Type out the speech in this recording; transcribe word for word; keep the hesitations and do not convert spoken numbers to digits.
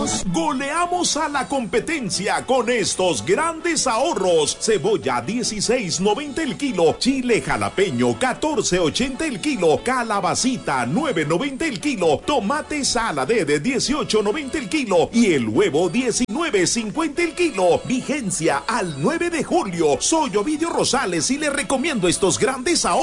Goleamos a la competencia con estos grandes ahorros. Cebolla dieciséis noventa el kilo, chile jalapeño catorce ochenta el kilo, calabacita nueve noventa el kilo, tomate saladé de dieciocho noventa el kilo y el huevo diecinueve cincuenta el kilo. Vigencia al nueve de julio. Soy Ovidio Rosales y le recomiendo estos grandes ahorros.